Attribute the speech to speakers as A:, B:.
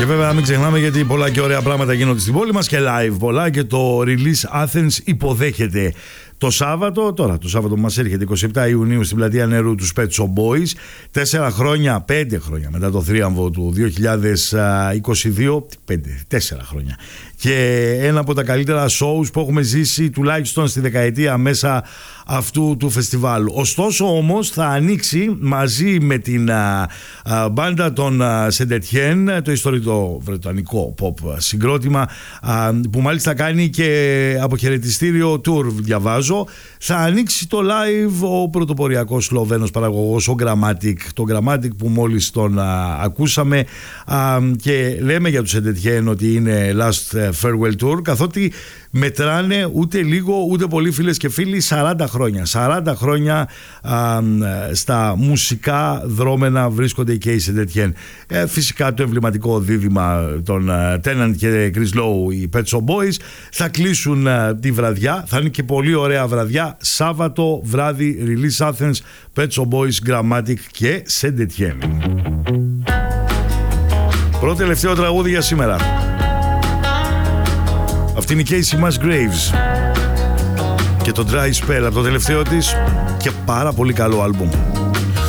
A: Και βέβαια μην ξεχνάμε, γιατί πολλά και ωραία πράγματα γίνονται στην πόλη μας και live πολλά, και το Release Athens υποδέχεται το Σάββατο, τώρα το Σάββατο που μας έρχεται 27 Ιουνίου στην πλατεία Νερού του Pet Shop Boys. 5 χρόνια μετά το θρίαμβο του 2022, 4 χρόνια, και ένα από τα καλύτερα shows που έχουμε ζήσει τουλάχιστον στη δεκαετία μέσα αυτού του φεστιβάλου. Ωστόσο όμως θα ανοίξει μαζί με την μπάντα των Σεντετιέν, το ιστορικό βρετανικό pop συγκρότημα, που μάλιστα κάνει και αποχαιρετιστήριο tour, διαβάζω. Θα ανοίξει το live ο πρωτοποριακός Σλοβαίνος παραγωγός, ο Grammatic, το Grammatic που μόλις τον ακούσαμε, και λέμε για τους Σεντετιέν ότι είναι last farewell tour, καθότι μετράνε ούτε λίγο ούτε πολύ, φίλες και φίλοι, 40 χρόνια στα μουσικά δρόμενα βρίσκονται και οι Σεντετιέν. Φυσικά το εμβληματικό δίδυμα των Tennant και Chris Lowe, οι Pet Shop Boys, θα κλείσουν τη βραδιά. Θα είναι και πολύ ωραία βραδιά, Σάββατο βράδυ, Release Athens, Pet Shop Boys, Grammatic και Σεντετιέν. Πρώτο τελευταίο τραγούδι για σήμερα. Αυτή είναι η Casey Musgraves και το Dry Spell από το τελευταίο της και πάρα πολύ καλό άλμπουμ.